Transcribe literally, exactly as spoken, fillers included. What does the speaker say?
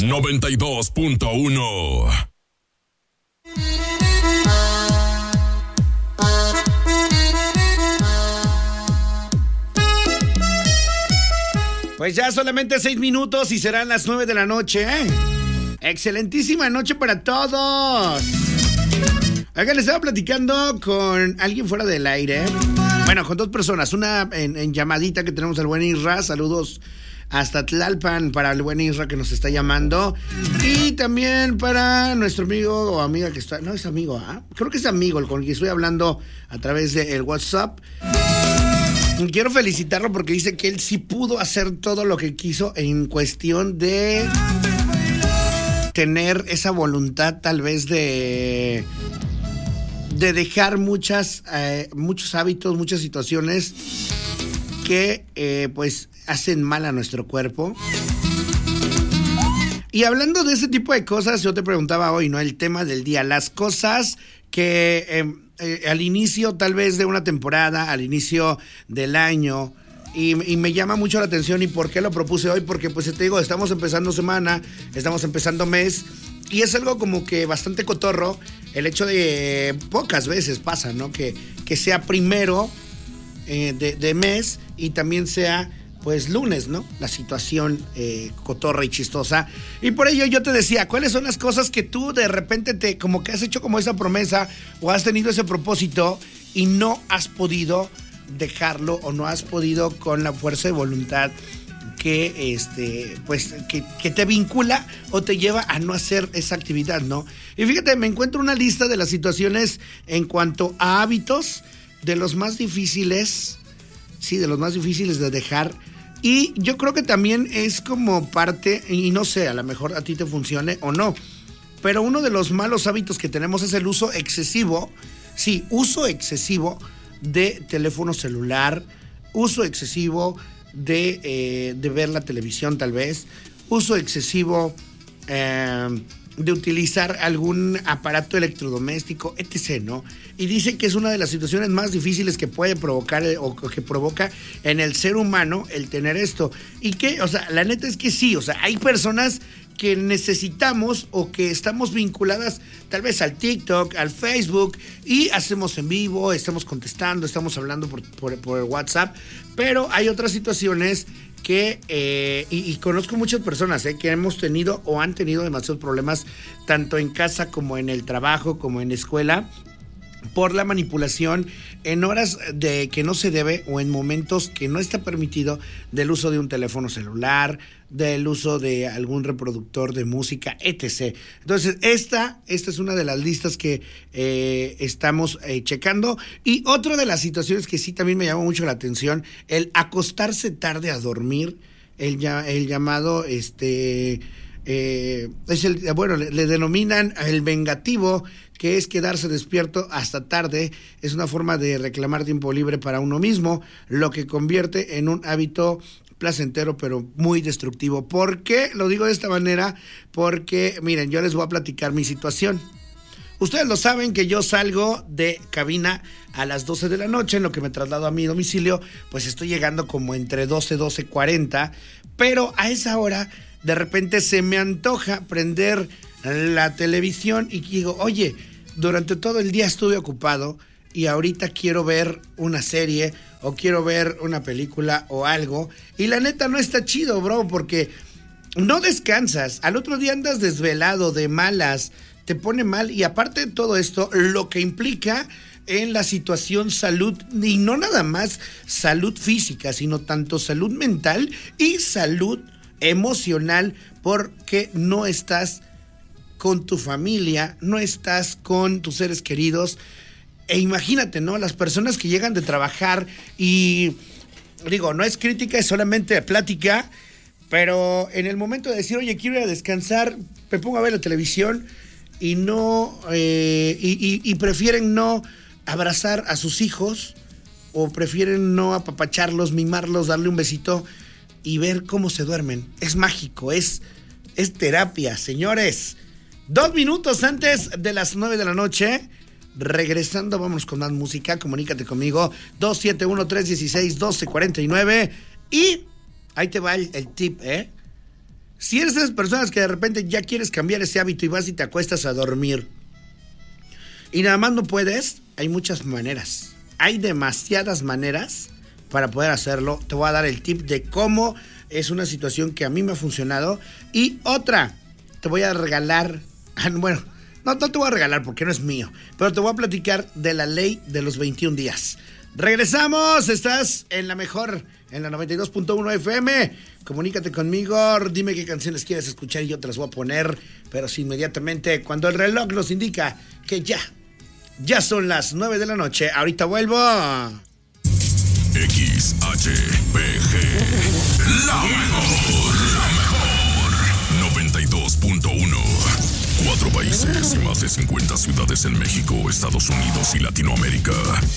noventa y dos punto uno. Pues ya solamente seis minutos y serán las nueve de la noche, ¿eh? Excelentísima noche para todos. Acá les estaba platicando con alguien fuera del aire. Bueno, con dos personas. Una en, en llamadita que tenemos al buen Isra. Saludos hasta Tlalpan para el buen Isra que nos está llamando. Y también para nuestro amigo o amiga que está... No es amigo, ¿ah? ¿eh? Creo que es amigo el con el que estoy hablando a través del WhatsApp. Quiero felicitarlo porque dice que él sí pudo hacer todo lo que quiso en cuestión de tener esa voluntad tal vez de... de dejar muchas, eh, muchos hábitos, muchas situaciones que eh, pues hacen mal a nuestro cuerpo. Y hablando de ese tipo de cosas, yo te preguntaba hoy, ¿no? El tema del día, las cosas que eh, eh, al inicio tal vez de una temporada, al inicio del año, y, y me llama mucho la atención. ¿Y por qué lo propuse hoy? Porque pues te digo, estamos empezando semana, estamos empezando mes, y es algo como que bastante cotorro. El hecho de pocas veces pasa, ¿no? Que, que sea primero eh, de, de mes y también sea, pues, lunes, ¿no? La situación eh, cotorra y chistosa. Y por ello yo te decía, ¿cuáles son las cosas que tú de repente te, como que has hecho como esa promesa o has tenido ese propósito y no has podido dejarlo o no has podido con la fuerza de voluntad que este pues que, que te vincula o te lleva a no hacer esa actividad, ¿no? Y fíjate, me encuentro una lista de las situaciones en cuanto a hábitos de los más difíciles, sí, de los más difíciles de dejar. Y yo creo que también es como parte, y no sé, a lo mejor a ti te funcione o no, pero uno de los malos hábitos que tenemos es el uso excesivo, sí, uso excesivo de teléfono celular, uso excesivo de, eh, de ver la televisión tal vez, uso excesivo eh, de utilizar algún aparato electrodoméstico, etcétera, ¿no? Y dice que es una de las situaciones más difíciles que puede provocar o que provoca en el ser humano el tener esto. Y que, o sea, la neta es que sí, o sea, hay personas que necesitamos o que estamos vinculadas tal vez al TikTok, al Facebook, y hacemos en vivo, estamos contestando, estamos hablando por, por, por WhatsApp, pero hay otras situaciones que, eh, y, y conozco muchas personas eh, que hemos tenido o han tenido demasiados problemas, tanto en casa como en el trabajo, como en la escuela, por la manipulación en horas de que no se debe o en momentos que no está permitido del uso de un teléfono celular, del uso de algún reproductor de música, etcétera. Entonces, esta, esta es una de las listas que eh, estamos eh, checando. Y otra de las situaciones que sí también me llamó mucho la atención, el acostarse tarde a dormir, el, ya, el llamado, este... Eh, es el, bueno, le, le denominan el vengativo, que es quedarse despierto hasta tarde. Es una forma de reclamar tiempo libre para uno mismo, lo que convierte en un hábito placentero pero muy destructivo. ¿Por qué lo digo de esta manera? Porque, miren, yo les voy a platicar mi situación. Ustedes lo saben que yo salgo de cabina a las doce de la noche, en lo que me traslado a mi domicilio, pues estoy llegando como entre doce, doce cuarenta, pero a esa hora de repente se me antoja prender la televisión y digo, oye, durante todo el día estuve ocupado y ahorita quiero ver una serie o quiero ver una película o algo, y la neta no está chido, bro, porque no descansas, al otro día andas desvelado, de malas, te pone mal, y aparte de todo esto, lo que implica en la situación salud, y no nada más salud física, sino tanto salud mental y salud emocional, porque no estás con tu familia, no estás con tus seres queridos. E imagínate, ¿no? Las personas que llegan de trabajar y, digo, no es crítica, es solamente plática, pero en el momento de decir, oye, quiero ir a descansar, me pongo a ver la televisión y no, eh, y, y, y prefieren no abrazar a sus hijos, o prefieren no apapacharlos, mimarlos, darle un besito y ver cómo se duermen. Es mágico, es, es terapia, señores. Dos minutos antes de las nueve de la noche, regresando, vamos con más música. Comunícate conmigo, dos siete uno, tres uno seis, uno dos cuatro nueve. Y ahí te va el, el tip, ¿eh? Si eres de esas personas que de repente ya quieres cambiar ese hábito y vas y te acuestas a dormir y nada más no puedes, hay muchas maneras. Hay demasiadas maneras para poder hacerlo. Te voy a dar el tip de cómo es una situación que a mí me ha funcionado. Y otra, te voy a regalar, bueno, no, no te voy a regalar porque no es mío, pero te voy a platicar de la ley de los veintiún días. Regresamos, estás en la mejor, en la noventa y dos punto uno F M. Comunícate conmigo, dime qué canciones quieres escuchar y yo te las voy a poner, pero sí, inmediatamente cuando el reloj nos indica que ya, ya son las nueve de la noche. Ahorita vuelvo. X H P G, la mejor, la mejor. noventa y dos punto uno. Cuatro países y más de cincuenta ciudades en México, Estados Unidos y Latinoamérica.